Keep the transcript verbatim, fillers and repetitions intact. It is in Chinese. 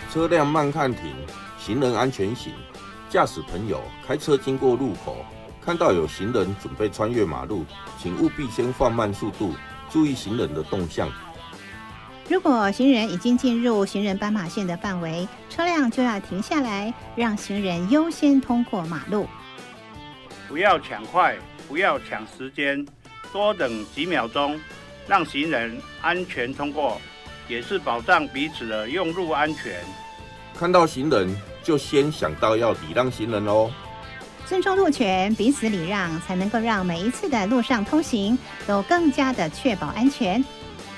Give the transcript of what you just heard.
车辆慢看停，行人安全行。驾驶朋友开车经过路口，看到有行人准备穿越马路，请务必先放慢速度，注意行人的动向。 如果行人已经进入行人斑马线的范围，车辆就要停下来，让行人优先通过马路。 不要抢快，不要抢时间，多等几秒钟，让行人安全通过，也是保障彼此的用路安全。 看到行人就先想到要礼让行人哦。 尊重路权，彼此礼让，才能够让每一次的路上通行都更加的确保安全。